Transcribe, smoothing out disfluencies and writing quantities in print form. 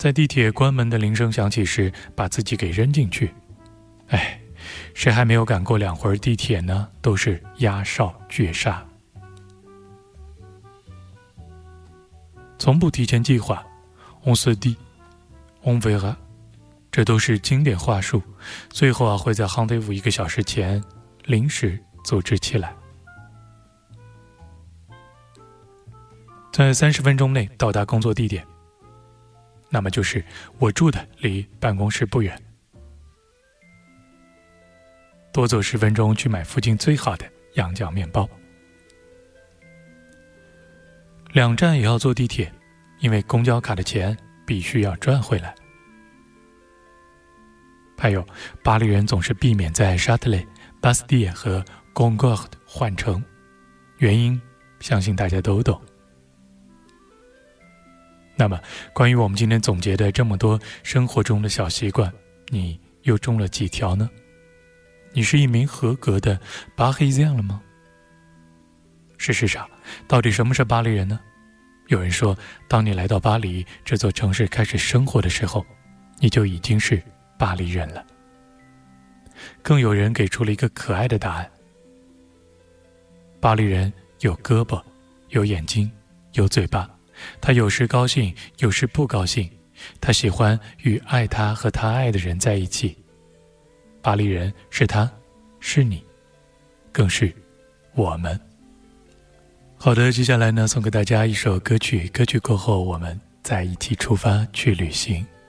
在地铁关门的铃声响起时把自己给扔进去。谁还没有赶过2回地铁呢？都是压哨绝杀。从不提前计划 on se dit on verra， 这都是经典话术，最后会在 rendezvous1个小时前临时组织起来。在30分钟内到达工作地点，那么就是我住的离办公室不远。多走10分钟去买附近最好的羊角面包。2站也要坐地铁，因为公交卡的钱必须要赚回来。还有，巴黎人总是避免在沙特雷、巴斯蒂和贡戈尔换乘，原因相信大家都懂。那么，关于我们今天总结的这么多生活中的小习惯，你又中了几条呢？你是一名合格的巴黎人了吗？事实上，到底什么是巴黎人呢？有人说，当你来到巴黎这座城市开始生活的时候，你就已经是巴黎人了。更有人给出了一个可爱的答案：巴黎人有胳膊，有眼睛，有嘴巴，他有时高兴，有时不高兴，他喜欢与爱他和他爱的人在一起。巴黎人是他，是你，更是我们。好的，接下来呢，送给大家一首歌曲，歌曲过后我们再一起出发去旅行。